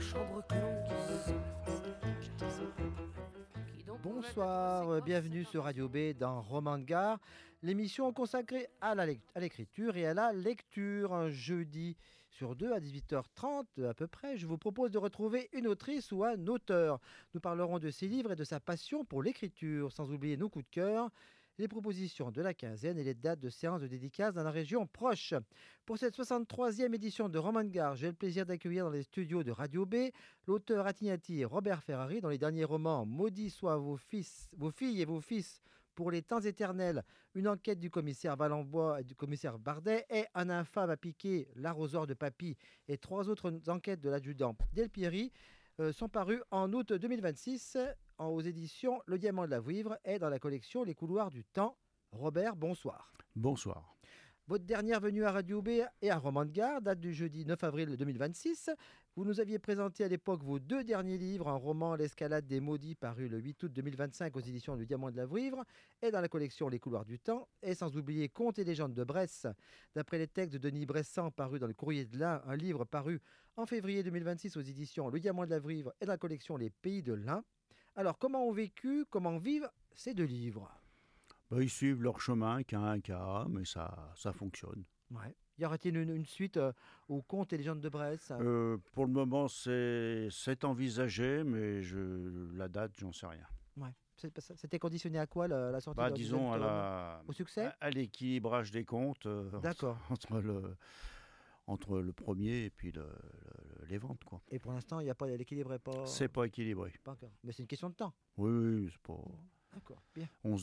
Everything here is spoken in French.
chambre que l'on quitte. Bonsoir, bienvenue sur Radio B dans Roman de Gare, l'émission consacrée à l'écriture et à la lecture. Un jeudi sur deux à 18h30 à peu près, je vous propose de retrouver une autrice ou un auteur. Nous parlerons de ses livres et de sa passion pour l'écriture, sans oublier nos coups de cœur, les propositions de la quinzaine et les dates de séances de dédicaces dans la région proche. Pour cette 63e édition de Roman de Gare, j'ai le plaisir d'accueillir dans les studios de Radio B l'auteur atignati Robert Ferrari, dont les derniers romans « Maudits soient vos filles et vos fils pour les temps éternels », une enquête du commissaire Valenbois et du commissaire Bardet, et Un infâme à piquer, l'arroseur de Papy, et trois autres enquêtes de l'adjudant Delpieri, sont parus en août 2026 aux éditions Le Diamant de la Vouivre et dans la collection Les Couloirs du Temps. Robert, bonsoir. Bonsoir. Votre dernière venue à Radio B et à Roman de Gare date du jeudi 9 avril 2026. Vous nous aviez présenté à l'époque vos deux derniers livres, un roman L'escalade des maudits paru le 8 août 2025 aux éditions Le Diamant de la Vouivre et dans la collection Les Couloirs du Temps, et sans oublier Contes et légendes de Bresse, d'après les textes de Denis Bressan paru dans le Courrier de l'Ain, un livre paru en février 2026 aux éditions Le Diamant de la Vouivre et dans la collection Les Pays de l'Ain. Alors, comment ont vécu, comment vivent ces deux livres ? Ils suivent leur chemin, qu'à un cas, mais ça fonctionne. Ouais. Y aura-t-il une suite aux Contes et légendes de Bresse ? Pour le moment, c'est envisagé, mais la date, j'en sais rien. Ouais. C'était conditionné à quoi la sortie de disons au succès ? à l'équilibrage des comptes D'accord. entre le premier et puis les ventes, quoi. Et pour l'instant, l'équilibre n'est pas... C'est pas équilibré. Pas encore. Mais c'est une question de temps. Oui, c'est pas... D'accord, bien.